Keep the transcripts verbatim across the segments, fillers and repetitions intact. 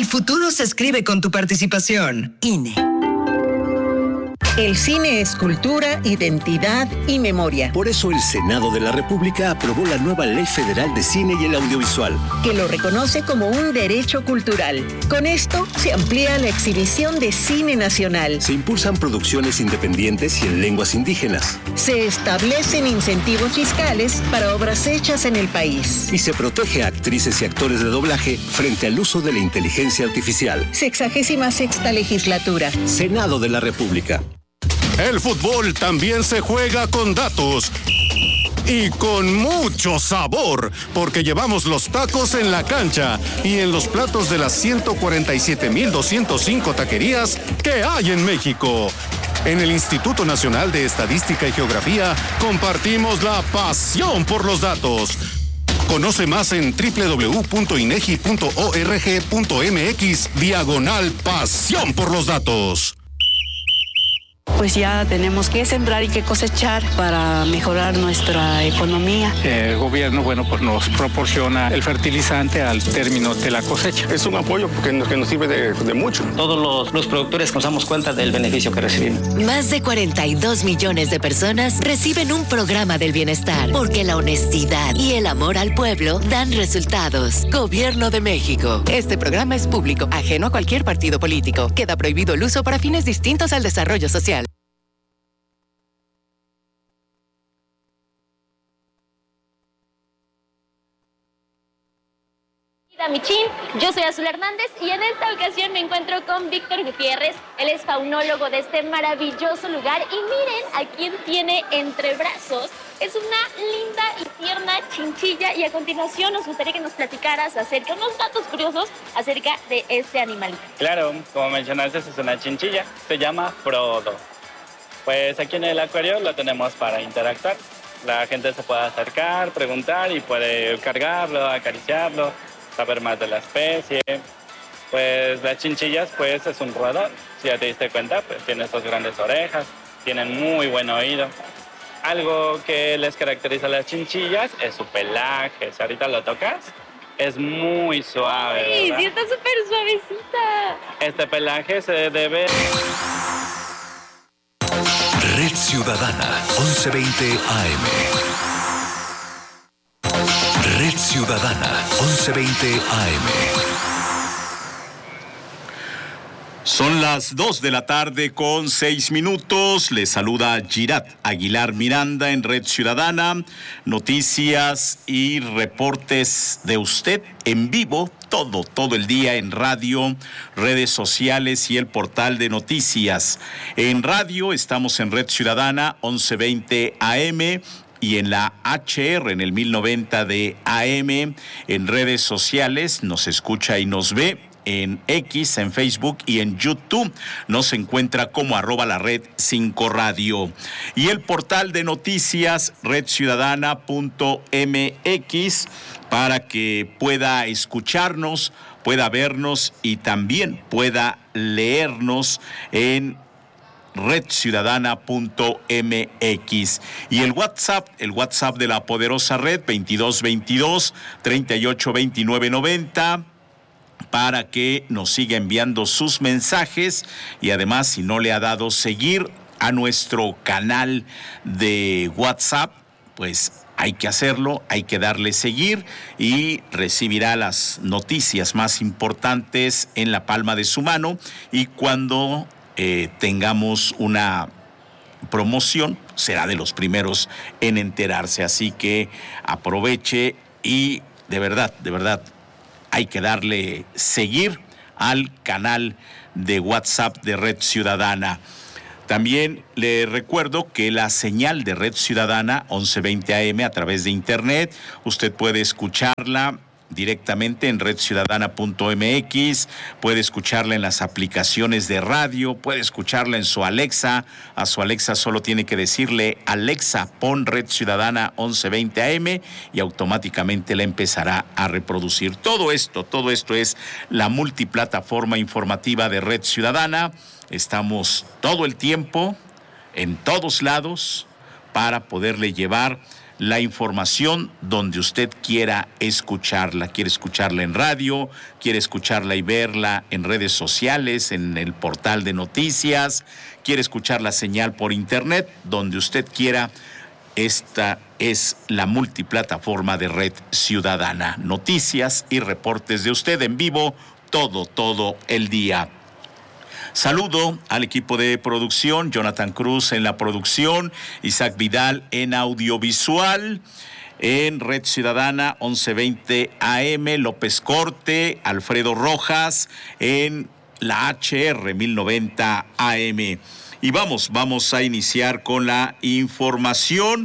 El futuro se escribe con tu participación. I N E. El cine es cultura, identidad y memoria. Por eso el Senado de la República aprobó la nueva Ley Federal de Cine y el Audiovisual, que lo reconoce como un derecho cultural. Con esto se amplía la exhibición de cine nacional. Se impulsan producciones independientes y en lenguas indígenas. Se establecen incentivos fiscales para obras hechas en el país. Y se protege a actrices y actores de doblaje frente al uso de la inteligencia artificial. Sexagésima sexta legislatura. Senado de la República. El fútbol también se juega con datos y con mucho sabor, porque llevamos los tacos en la cancha y en los platos de las ciento cuarenta y siete mil doscientas cinco taquerías que hay en México. En el Instituto Nacional de Estadística y Geografía compartimos la pasión por los datos. Conoce más en doble u doble u doble u punto inegi punto org punto mx diagonal pasión por los datos. Pues ya tenemos que sembrar y que cosechar para mejorar nuestra economía. El gobierno, bueno, pues nos proporciona el fertilizante al término de la cosecha. Es un apoyo porque nos, que nos sirve de, de mucho. Todos los, los productores nos damos cuenta del beneficio que recibimos. Más de cuarenta y dos millones de personas reciben un programa del bienestar, porque la honestidad y el amor al pueblo dan resultados. Gobierno de México. Este programa es público, ajeno a cualquier partido político. Queda prohibido el uso para fines distintos al desarrollo social. Michín, yo soy Azul Hernández y en esta ocasión me encuentro con Víctor Gutiérrez. Él es faunólogo de este maravilloso lugar y miren a quién tiene entre brazos. Es una linda y tierna chinchilla y a continuación nos gustaría que nos platicaras acerca, unos datos curiosos acerca de este animalito. Claro, como mencionaste, es una chinchilla, se llama Frodo. Pues aquí en el acuario lo tenemos para interactuar. La gente se puede acercar, preguntar y puede cargarlo, acariciarlo, saber más de la especie. Pues las chinchillas, pues es un roedor. Si ya te diste cuenta, pues tiene estas grandes orejas, tienen muy buen oído. Algo que les caracteriza a las chinchillas es su pelaje. Si ahorita lo tocas, es muy suave, Sí, ¿verdad? sí, está súper suavecita. Este pelaje se debe... Red Ciudadana, once veinte A M. Red Ciudadana, once veinte A M. Son las dos de la tarde con seis minutos. Les saluda Girat Aguilar Miranda en Red Ciudadana. Noticias y reportes de usted en vivo todo, todo el día en radio, redes sociales y el portal de noticias. En radio estamos en Red Ciudadana once veinte A M. Y en la H R, en el mil noventa de A M, en redes sociales, nos escucha y nos ve en X, en Facebook y en YouTube. Nos encuentra como arroba la red cinco radio. Y el portal de noticias, red ciudadana punto m x, para que pueda escucharnos, pueda vernos y también pueda leernos en red ciudadana punto m x. Y el WhatsApp, el WhatsApp de la poderosa red, veintidós veintidós, treinta y ocho veintinueve noventa, para que nos siga enviando sus mensajes. Y además, si no le ha dado seguir a nuestro canal de WhatsApp, pues hay que hacerlo, hay que darle seguir y recibirá las noticias más importantes en la palma de su mano. Y cuando Eh, tengamos una promoción, será de los primeros en enterarse. Así que aproveche y de verdad, de verdad, hay que darle seguir al canal de WhatsApp de Red Ciudadana. También le recuerdo que la señal de Red Ciudadana once veinte A M a través de internet, usted puede escucharla directamente en red ciudadana punto m x, puede escucharla en las aplicaciones de radio, puede escucharla en su Alexa. A su Alexa solo tiene que decirle: Alexa, pon Red Ciudadana once veinte A M, y automáticamente la empezará a reproducir. Todo esto, todo esto es la multiplataforma informativa de Red Ciudadana. Estamos todo el tiempo, en todos lados, para poderle llevar la información donde usted quiera escucharla. Quiere escucharla en radio, quiere escucharla y verla en redes sociales, en el portal de noticias, quiere escuchar la señal por internet, donde usted quiera. Esta es la multiplataforma de Red Ciudadana. Noticias y reportes de usted en vivo todo, todo el día. Saludo al equipo de producción, Jonathan Cruz en la producción, Isaac Vidal en audiovisual, en Red Ciudadana once veinte A M, López Corte, Alfredo Rojas en la H R mil noventa A M. Y vamos, vamos a iniciar con la información.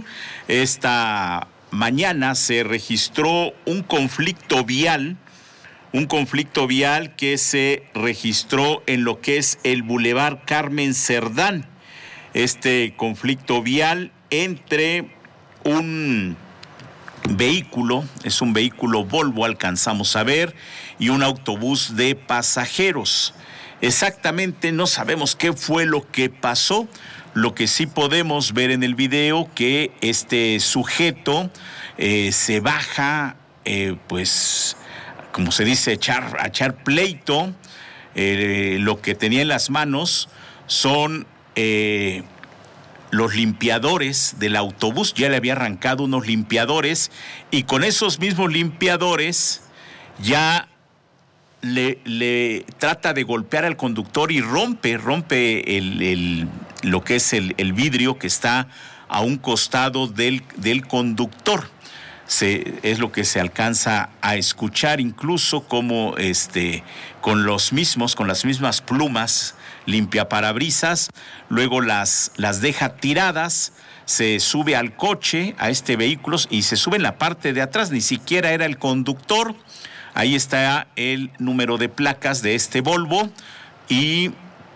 Esta mañana se registró un conflicto vial, un conflicto vial que se registró en lo que es el Boulevard Carmen Cerdán. Este conflicto vial entre un vehículo, es un vehículo Volvo, alcanzamos a ver, y un autobús de pasajeros. Exactamente no sabemos qué fue lo que pasó. Lo que sí podemos ver en el video que este sujeto eh, se baja, eh, pues, como se dice, echar, a echar pleito. Eh, lo que tenía en las manos son eh, los limpiadores del autobús. Ya le había arrancado unos limpiadores y con esos mismos limpiadores ya Le, le trata de golpear al conductor y rompe, rompe el, el, lo que es el, el vidrio que está a un costado del, del conductor. Se, es lo que se alcanza a escuchar, incluso como este, con los mismos, con las mismas plumas, limpia parabrisas, luego las, las deja tiradas, se sube al coche, a este vehículo, y se sube en la parte de atrás, ni siquiera era el conductor. Ahí está el número de placas de este Volvo y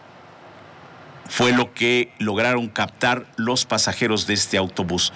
fue lo que lograron captar los pasajeros de este autobús.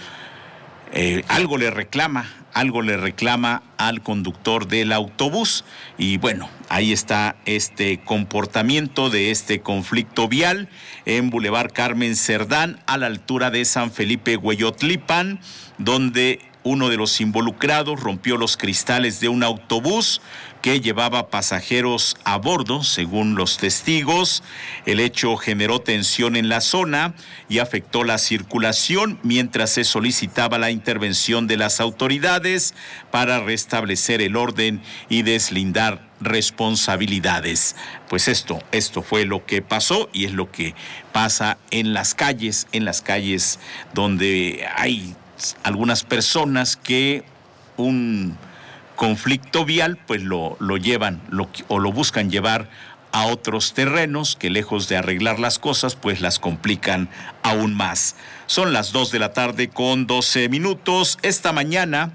Eh, algo le reclama, algo le reclama al conductor del autobús y bueno, ahí está este comportamiento de este conflicto vial en Boulevard Carmen Cerdán a la altura de San Felipe Hueyotlipan, donde uno de los involucrados rompió los cristales de un autobús que llevaba pasajeros a bordo, según los testigos. El hecho generó tensión en la zona y afectó la circulación mientras se solicitaba la intervención de las autoridades para restablecer el orden y deslindar responsabilidades. Pues esto, esto fue lo que pasó y es lo que pasa en las calles, en las calles donde hay algunas personas que un conflicto vial pues lo, lo llevan lo, o lo buscan llevar a otros terrenos que lejos de arreglar las cosas pues las complican aún más. Son las dos de la tarde con doce minutos. Esta mañana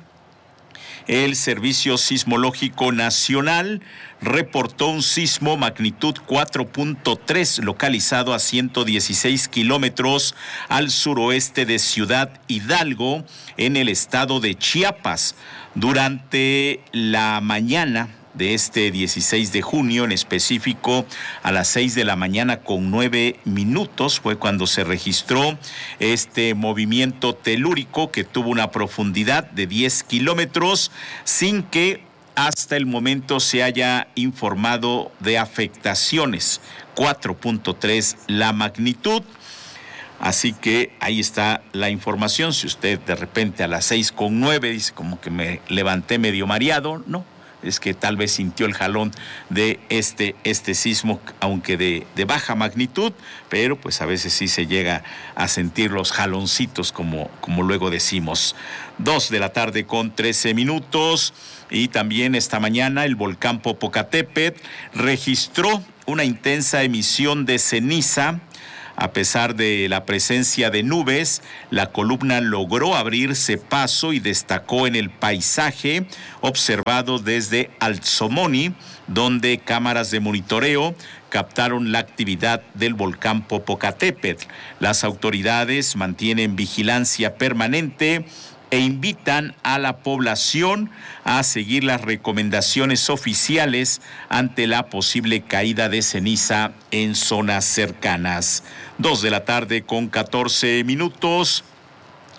el Servicio Sismológico Nacional reportó un sismo magnitud cuatro punto tres localizado a ciento dieciséis kilómetros al suroeste de Ciudad Hidalgo en el estado de Chiapas. Durante la mañana de este dieciséis de junio, en específico a las seis de la mañana con nueve minutos, fue cuando se registró este movimiento telúrico que tuvo una profundidad de diez kilómetros sin que hasta el momento se haya informado de afectaciones. cuatro punto tres la magnitud. Así que ahí está la información. Si usted de repente a las seis con nueve dice como que me levanté medio mareado, no. Es que tal vez sintió el jalón de este, este sismo, aunque de, de baja magnitud, pero pues a veces sí se llega a sentir los jaloncitos, como, como luego decimos. Dos de la tarde con trece minutos, y también esta mañana el volcán Popocatépetl registró una intensa emisión de ceniza. A pesar de la presencia de nubes, la columna logró abrirse paso y destacó en el paisaje observado desde Altzomoni, donde cámaras de monitoreo captaron la actividad del volcán Popocatépetl. Las autoridades mantienen vigilancia permanente e invitan a la población a seguir las recomendaciones oficiales ante la posible caída de ceniza en zonas cercanas. Dos de la tarde con catorce minutos.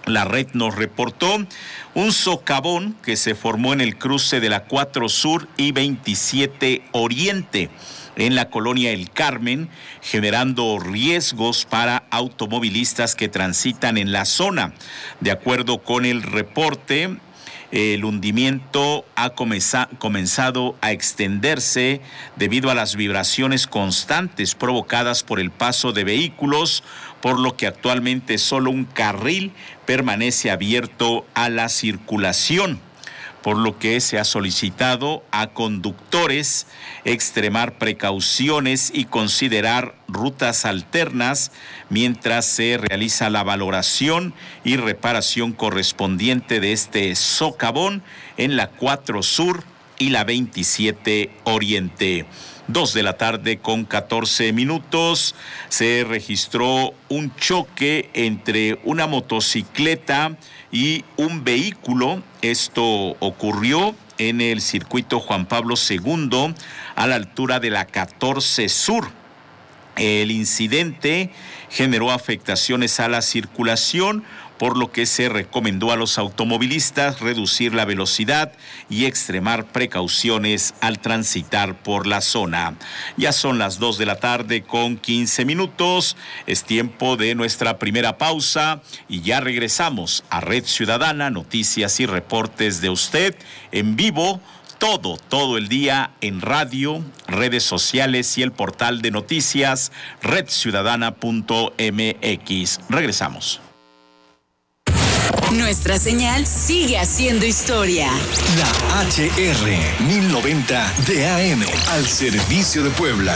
La red nos reportó un socavón que se formó en el cruce de la cuatro Sur y veintisiete Oriente en la colonia El Carmen, generando riesgos para automovilistas que transitan en la zona. De acuerdo con el reporte, el hundimiento ha comenzado, comenzado a extenderse debido a las vibraciones constantes provocadas por el paso de vehículos, por lo que actualmente solo un carril permanece abierto a la circulación, por lo que se ha solicitado a conductores extremar precauciones y considerar rutas alternas mientras se realiza la valoración y reparación correspondiente de este socavón en la cuatro Sur y la veintisiete Oriente. Dos de la tarde con catorce minutos, se registró un choque entre una motocicleta y un vehículo. Esto ocurrió en el circuito Juan Pablo segundo, a la altura de la catorce Sur. El incidente generó afectaciones a la circulación, por lo que se recomendó a los automovilistas reducir la velocidad y extremar precauciones al transitar por la zona. Ya son las dos de la tarde con quince minutos, es tiempo de nuestra primera pausa y ya regresamos a Red Ciudadana, noticias y reportes de usted en vivo, todo, todo el día en radio, redes sociales y el portal de noticias red ciudadana punto m x. Regresamos. Nuestra señal sigue haciendo historia. La H R mil noventa de A M al servicio de Puebla.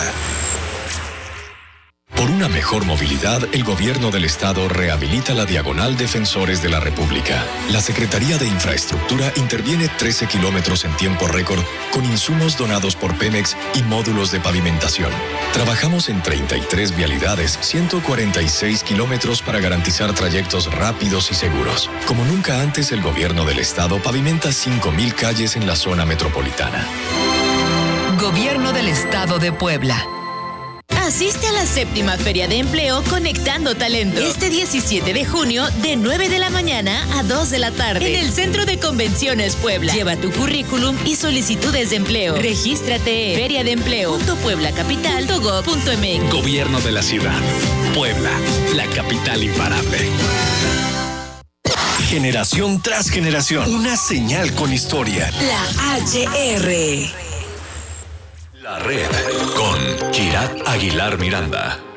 Por una mejor movilidad, el gobierno del estado rehabilita la diagonal Defensores de la República. La Secretaría de Infraestructura interviene trece kilómetros en tiempo récord con insumos donados por Pemex y módulos de pavimentación. Trabajamos en treinta y tres vialidades, ciento cuarenta y seis kilómetros para garantizar trayectos rápidos y seguros. Como nunca antes, el gobierno del estado pavimenta cinco mil calles en la zona metropolitana. Gobierno del Estado de Puebla. Asiste a la séptima Feria de Empleo Conectando Talento. Este diecisiete de junio, de nueve de la mañana a dos de la tarde. En el Centro de Convenciones Puebla. Lleva tu currículum y solicitudes de empleo. Regístrate en feria de empleo punto puebla capital punto gob punto m x. Gobierno de la ciudad. Puebla, la capital imparable. Generación tras generación. Una señal con historia. La H R. La red con Girat Aguilar Miranda.